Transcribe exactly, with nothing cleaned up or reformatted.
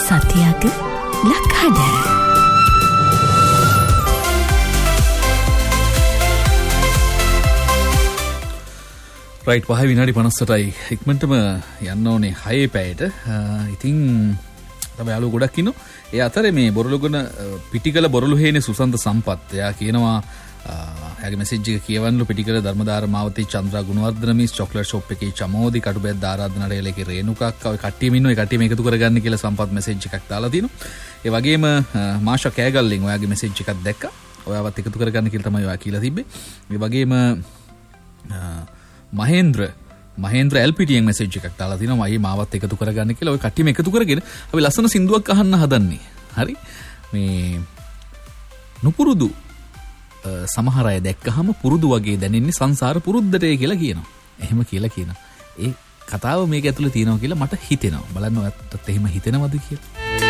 සතියක ලක්හඩ right පහ විනාඩි පනස්සටයි ඉක්මනටම යන්න ඕනේ හයේ පැයට. ඉතින් තමයි යාළුවෝ ගොඩක් ඉන්නවා. ඒ අතරේ මේ බොරළුගොන පිටිකල බොරළු හේනේ සුසන්ත සම්පත් එයා කියනවා එයාගේ මෙසේජ් එක කියවන්නලු පිටිකල ධර්මදාර මාවතී Chandra Gunawardena miss chocolate shop එකේ චමෝදි කටුබැද්ද ආරාධනා රේලේකේ රේණුකක් ඔය කට්ටියම ඉන්නවා. ඒ කට්ටියම එකතු කරගන්න කියලා සම්පත් මෙසේජ් එකක් දාලා තිනවා. ඒ වගේම මාෂා කෑගල්ලෙන් ඔයාගේ මෙසේජ් එකක් දැක්කා. ඔයාවත් එකතු කරගන්න කියලා තමයි ඔයා කියලා තිබ්බේ. ඒ වගේම මහේන්ද්‍ර මහේන්ද්‍ර එල්පීටීඑන් මෙසේජ් එකක් දාලා තිනවා. මම මාවත් එකතු කරගන්න කියලා. ඔය කට්ටියම එකතු කරගෙන අපි ලස්සන සින්දුවක් අහන්න හදන්නේ. හරි මේ නුපුරුදු සමහර අය දැක්කහම පුරුදු වගේ දැනෙන්නේ සංසාර පුරුද්දටේ කියලා කියනවා. එහෙම කියලා කියනවා. ඒ කතාව මේක ඇතුලේ තියෙනවා කියලා මට හිතෙනවා. බලන්න ඔයත් එහෙම හිතෙනවද කියලා.